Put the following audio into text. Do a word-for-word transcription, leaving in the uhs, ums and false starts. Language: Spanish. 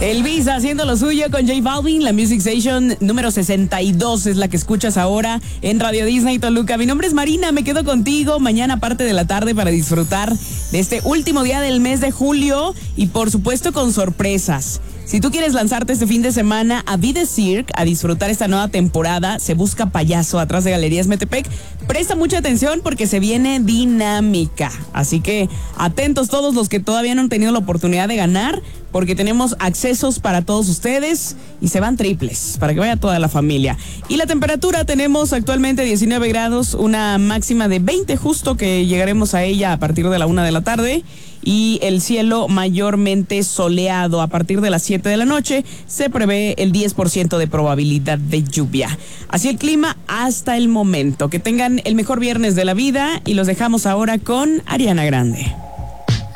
El Visa haciendo lo suyo con J Balvin, la Music Station número sesenta y dos es la que escuchas ahora en Radio Disney Toluca. Mi nombre es Marina, me quedo contigo mañana parte de la tarde para disfrutar de este último día del mes de julio y por supuesto con sorpresas. Si tú quieres lanzarte este fin de semana a Be The Cirque, a disfrutar esta nueva temporada, Se Busca Payaso, atrás de Galerías Metepec, presta mucha atención porque se viene dinámica. Así que atentos todos los que todavía no han tenido la oportunidad de ganar, porque tenemos accesos para todos ustedes y se van triples para que vaya toda la familia. Y la temperatura tenemos actualmente diecinueve grados, una máxima de veinte justo que llegaremos a ella a partir de la una de la tarde. Y el cielo mayormente soleado. A partir de las siete de la noche se prevé el diez por ciento de probabilidad de lluvia. Así el clima hasta el momento. Que tengan el mejor viernes de la vida y los dejamos ahora con Ariana Grande.